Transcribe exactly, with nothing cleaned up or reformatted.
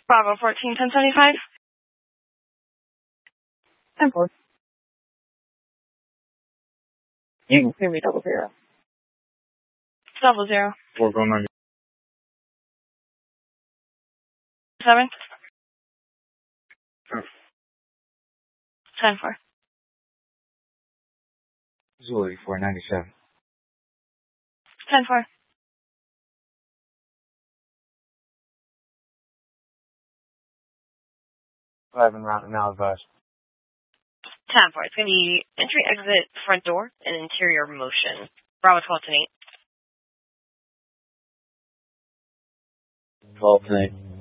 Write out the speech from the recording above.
Bravo fourteen, ten seventy-five. ten four. You can me double zero. Double zero. Four go nine. Seven. Ten four. Zulu eighty-four ninety-seven. Ten four. Five and route now advised. Ten four. It's going to be entry, exit, front door, and interior motion. Bravo twelve ten eight. twelve ten eight.